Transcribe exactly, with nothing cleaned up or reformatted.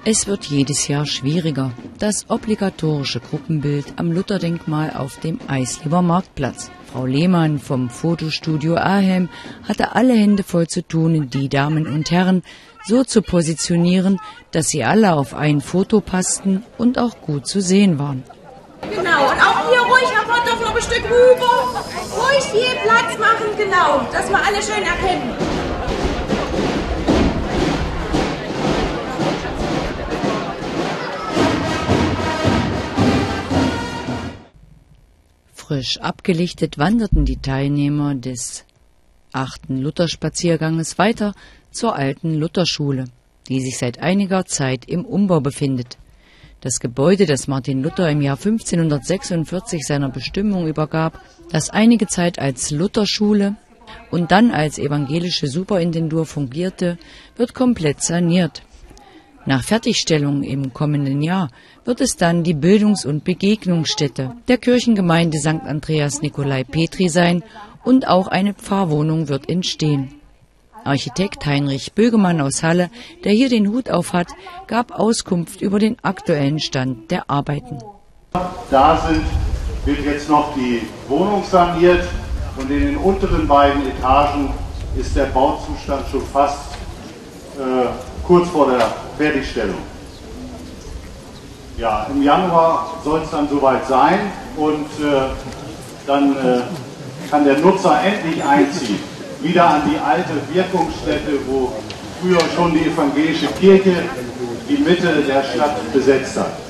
Es wird jedes Jahr schwieriger. Das obligatorische Gruppenbild am Lutherdenkmal auf dem Eisleber Marktplatz. Frau Lehmann vom Fotostudio Ahem hatte alle Hände voll zu tun, die Damen und Herren so zu positionieren, dass sie alle auf ein Foto passten und auch gut zu sehen waren. Genau, und auch hier ruhig, Herr Potthoff, noch ein Stück rüber. Ruhig hier Platz machen, genau, dass wir alle schön erkennen. Frisch abgelichtet wanderten die Teilnehmer des achten Lutherspazierganges weiter zur alten Lutherschule, die sich seit einiger Zeit im Umbau befindet. Das Gebäude, das Martin Luther im Jahr fünfzehnhundertsechsundvierzig seiner Bestimmung übergab, das einige Zeit als Lutherschule und dann als evangelische Superintentur fungierte, wird komplett saniert. Nach Fertigstellung im kommenden Jahr wird es dann die Bildungs- und Begegnungsstätte der Kirchengemeinde Sankt Andreas Nikolai Petri sein und auch eine Pfarrwohnung wird entstehen. Architekt Heinrich Bögemann aus Halle, der hier den Hut auf hat, gab Auskunft über den aktuellen Stand der Arbeiten. Da sind, wird jetzt noch die Wohnung saniert und in den unteren beiden Etagen ist der Bauzustand schon fast äh, kurz vor der Fertigstellung. Ja, im Januar soll es dann soweit sein und äh, dann äh, kann der Nutzer endlich einziehen. Wieder an die alte Wirkungsstätte, wo früher schon die evangelische Kirche die Mitte der Stadt besetzt hat.